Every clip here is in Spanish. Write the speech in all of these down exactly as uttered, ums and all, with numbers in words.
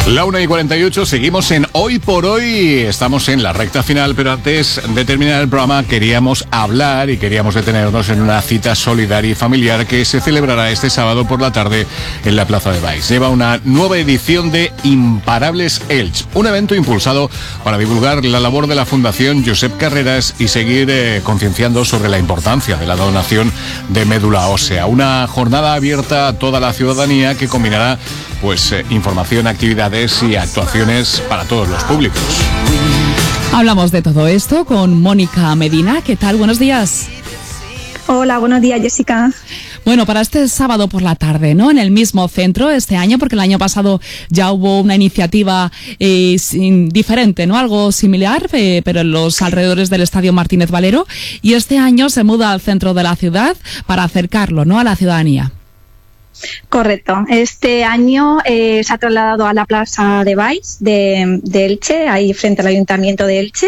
La una y cuarenta y ocho, seguimos en Hoy por Hoy, estamos en la recta final, pero antes de terminar el programa queríamos hablar y queríamos detenernos en una cita solidaria y familiar que se celebrará este sábado por la tarde en la Plaza de Baix. Lleva una nueva edición de Imparables Elche, un evento impulsado para divulgar la labor de la Fundación Josep Carreras y seguir eh, concienciando sobre la importancia de la donación de médula ósea. Una jornada abierta a toda la ciudadanía que combinará pues eh, información, actividades y actuaciones para todos los públicos. Hablamos de todo esto con Mónica Medina. ¿Qué tal? Buenos días. Hola, buenos días, Jessica. Bueno, para este sábado por la tarde, ¿no? En el mismo centro este año, porque el año pasado ya hubo una iniciativa eh, sin, diferente, ¿no? Algo similar, eh, pero en los alrededores del Estadio Martínez Valero. Y este año se muda al centro de la ciudad para acercarlo, ¿no? A la ciudadanía. Correcto. Este año eh, se ha trasladado a la Plaza de Baix de, de Elche, ahí frente al Ayuntamiento de Elche.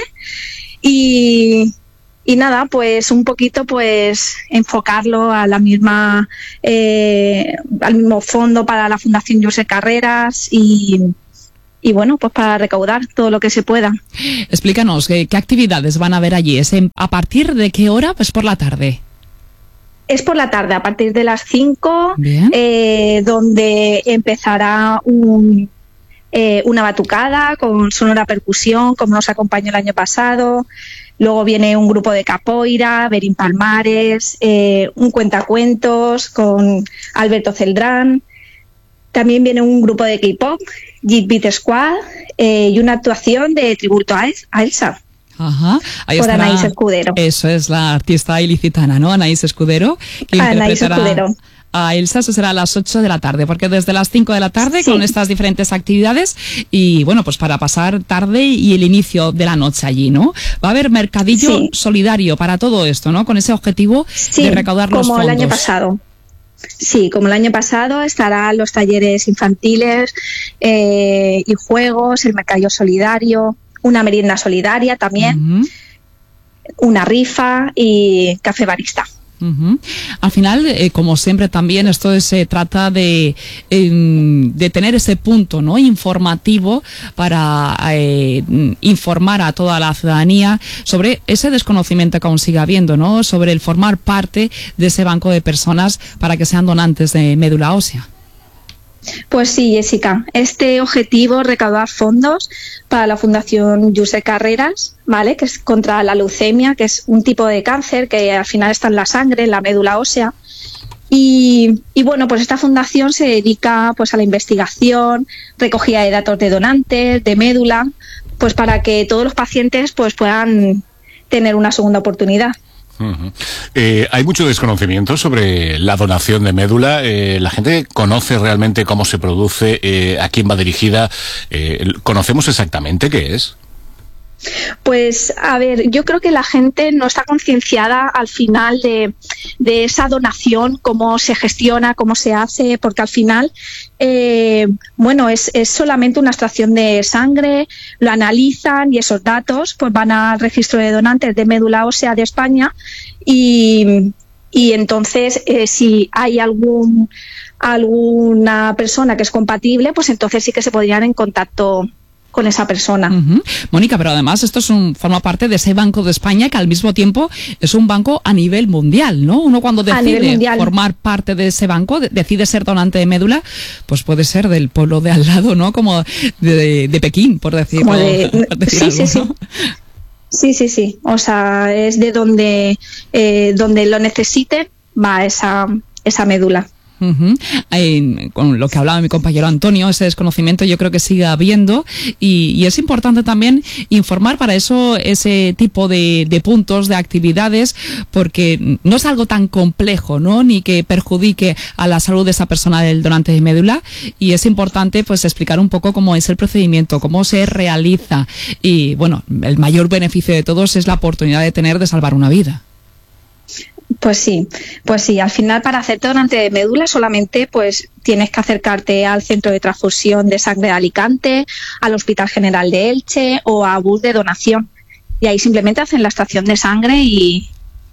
Y... Y nada, pues un poquito pues enfocarlo a la misma, eh, al mismo fondo para la Fundación Josep Carreras y, y bueno, pues para recaudar todo lo que se pueda. Explícanos, ¿qué, qué actividades van a haber allí? ¿Es en, a partir de qué hora? Pues por la tarde. Es por la tarde, a partir de las cinco, eh, donde empezará un... Eh, una batucada con sonora percusión, como nos acompañó el año pasado. Luego viene un grupo de capoeira, Berín Palmares, eh, un cuentacuentos con Alberto Celdrán. También viene un grupo de K-pop, Jit Beat Squad, eh, y una actuación de tributo a, a Elsa. Ajá. Ahí por estará, Anaís Escudero. Eso es la artista ilicitana, ¿no? Anaís Escudero, que Anaís Escudero. A Elsa. Eso será a las ocho de la tarde, porque desde las cinco de la tarde sí, con estas diferentes actividades y bueno, pues para pasar tarde y el inicio de la noche allí, ¿no? Va a haber mercadillo sí. solidario para todo esto, ¿no? Con ese objetivo sí, de recaudar los fondos. Como el año pasado. Sí, como el año pasado estarán los talleres infantiles eh, y juegos, el mercadillo solidario, una merienda solidaria también, uh-huh. una rifa y café barista. Uh-huh. Al final, eh, como siempre también esto se eh, trata de, eh, de tener ese punto, ¿no? informativo para eh, informar a toda la ciudadanía sobre ese desconocimiento que aún sigue habiendo, ¿no? Sobre el formar parte de ese banco de personas para que sean donantes de médula ósea. Pues sí, Jessica, este objetivo, recaudar fondos para la Fundación Josep Carreras, ¿vale? Que es contra la leucemia, que es un tipo de cáncer que al final está en la sangre, en la médula ósea. Y, y bueno, pues esta fundación se dedica pues a la investigación, recogida de datos de donantes, de médula, pues para que todos los pacientes pues puedan tener una segunda oportunidad. Uh-huh. Eh, hay mucho desconocimiento sobre la donación de médula. Eh, la gente conoce realmente cómo se produce, eh, a quién va dirigida. Eh, ¿Conocemos exactamente qué es? Pues, a ver, yo creo que la gente no está concienciada al final de, de esa donación, cómo se gestiona, cómo se hace, porque al final, eh, bueno, es, es solamente una extracción de sangre, lo analizan y esos datos pues van al registro de donantes de médula ósea de España y, y entonces eh, si hay algún alguna persona que es compatible, pues entonces sí que se podrían en contacto con esa persona. Uh-huh. Mónica, pero además esto es un, forma parte de ese Banco de España que al mismo tiempo es un banco a nivel mundial, ¿no? Uno cuando decide formar parte de ese banco, de, decide ser donante de médula, pues puede ser del pueblo de al lado, ¿no? Como de, de, de Pekín, por decirlo. Como de, por decir sí, algo, sí, ¿no? sí. Sí, sí, sí. O sea, es de donde, eh, donde lo necesite va esa, esa médula. Uh-huh. Eh, con lo que hablaba mi compañero Antonio, ese desconocimiento yo creo que sigue habiendo y, y es importante también informar para eso ese tipo de, de puntos, de actividades, porque no es algo tan complejo, ¿no? Ni que perjudique a la salud de esa persona del donante de médula y es importante pues explicar un poco cómo es el procedimiento, cómo se realiza y bueno, el mayor beneficio de todos es la oportunidad de tener de salvar una vida. Pues sí, pues sí, al final para hacerte donante de médula solamente pues tienes que acercarte al Centro de Transfusión de Sangre de Alicante, al Hospital General de Elche o a bus de donación y ahí simplemente hacen la extracción de sangre y,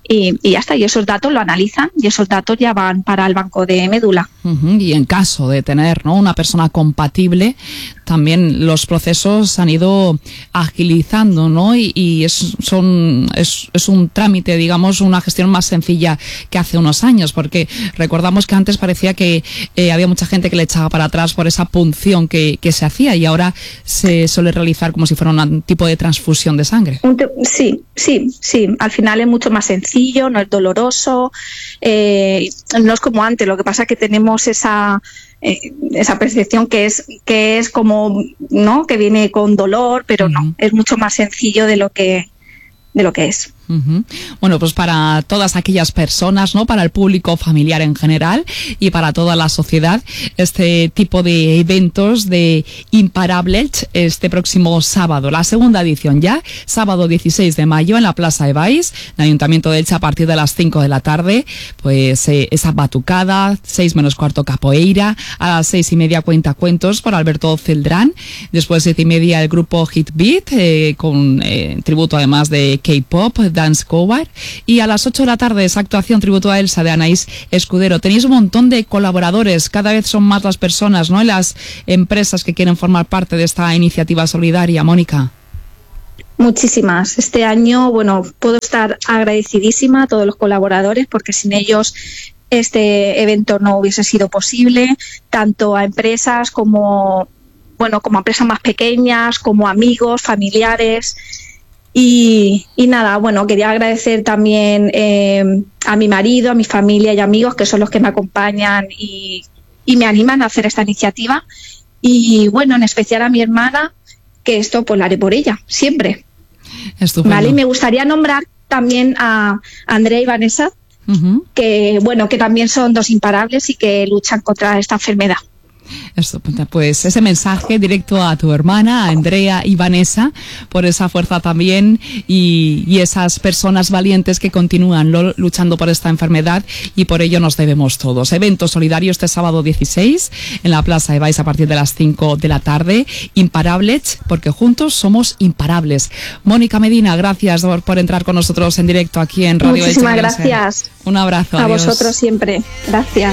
y, y ya está, y esos datos lo analizan y esos datos ya van para el banco de médula. Uh-huh. Y en caso de tener, ¿no?, una persona compatible, también los procesos han ido agilizando, ¿no? Y, y es, son, es, es un trámite, digamos, una gestión más sencilla que hace unos años, porque recordamos que antes parecía que eh, había mucha gente que le echaba para atrás por esa punción que, que se hacía, y ahora se suele realizar como si fuera un tipo de transfusión de sangre. Sí, sí, sí. Al final es mucho más sencillo, no es doloroso, eh, no es como antes. Lo que pasa es que tenemos esa eh, esa percepción que es que es como, ¿no?, que viene con dolor, pero uh-huh. no, es mucho más sencillo de lo que de lo que es. Uh-huh. Bueno, pues para todas aquellas personas, ¿no?, para el público familiar en general y para toda la sociedad, este tipo de eventos de Imparables este próximo sábado, la segunda edición ya, sábado dieciséis de mayo en la Plaza de Baix, en el Ayuntamiento de Elche, a partir de las cinco de la tarde, pues eh, esa batucada, seis menos cuarto capoeira, a las seis y media cuentacuentos por Alberto Celdrán, después siete y media el grupo Hit Beat, eh, con eh, tributo además de K-pop, Dance Cover, y a las ocho de la tarde esa actuación tributo a Elsa de Anaís Escudero. Tenéis un montón de colaboradores, cada vez son más las personas, ¿no?, y las empresas que quieren formar parte de esta iniciativa solidaria. Mónica. Muchísimas. Este año, bueno, puedo estar agradecidísima a todos los colaboradores, porque sin ellos este evento no hubiese sido posible, tanto a empresas como, bueno, como a empresas más pequeñas, como amigos, familiares. Y, y nada, bueno, quería agradecer también eh, a mi marido, a mi familia y amigos, que son los que me acompañan y, y me animan a hacer esta iniciativa. Y bueno, en especial a mi hermana, que esto pues lo haré por ella, siempre. Estupendo. Vale, y me gustaría nombrar también a Andrea y Vanessa, uh-huh. que bueno, que también son dos imparables y que luchan contra esta enfermedad. Estupendo. Pues ese mensaje directo a tu hermana, a Andrea y Vanessa, por esa fuerza también y, y esas personas valientes que continúan lo, luchando por esta enfermedad, y por ello nos debemos todos. Evento solidario este sábado dieciséis en la Plaza de Baix a partir de las cinco de la tarde. Imparables, porque juntos somos imparables. Mónica Medina, gracias por, por entrar con nosotros en directo aquí en Radio Elche. Muchísimas gracias. Un abrazo. A adiós. vosotros siempre. Gracias.